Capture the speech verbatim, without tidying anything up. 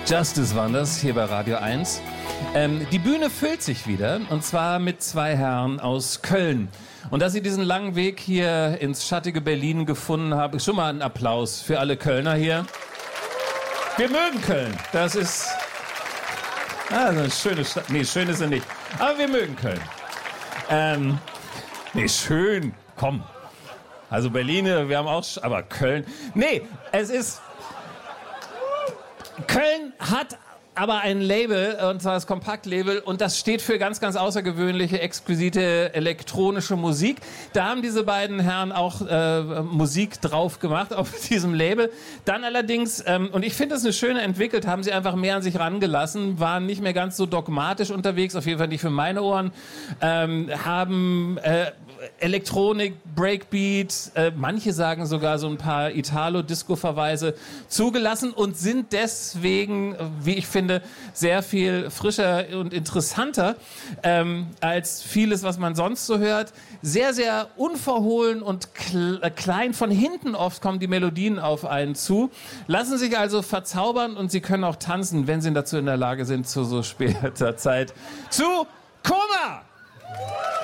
Justice waren das, hier bei Radio eins. Ähm, die Bühne füllt sich wieder, und zwar mit zwei Herren aus Köln. Und dass sie diesen langen Weg hier ins schattige Berlin gefunden haben, schon mal einen Applaus für alle Kölner hier. Wir mögen Köln, das ist ah, eine schöne Stadt. Nee, schön ist sie nicht, aber wir mögen Köln. Ähm, nee, schön, komm. Also Berlin, wir haben auch, aber Köln, nee, es ist... Köln hat aber ein Label, und zwar das Kompaktlabel, und das steht für ganz, ganz außergewöhnliche, exquisite elektronische Musik. Da haben diese beiden Herren auch äh, Musik drauf gemacht auf diesem Label. Dann allerdings, ähm, und ich finde das eine schöne entwickelt, haben sie einfach mehr an sich rangelassen, waren nicht mehr ganz so dogmatisch unterwegs, auf jeden Fall nicht für meine Ohren, ähm, haben äh, Elektronik, Breakbeat, äh, manche sagen sogar so ein paar Italo-Disco-Verweise zugelassen und sind deswegen, wie ich finde, sehr viel frischer und interessanter ähm, als vieles, was man sonst so hört. Sehr, sehr unverhohlen und kl- äh, klein. Von hinten oft kommen die Melodien auf einen zu. Lassen sich also verzaubern, und sie können auch tanzen, wenn sie dazu in der Lage sind, zu so später Zeit. Zu Koma!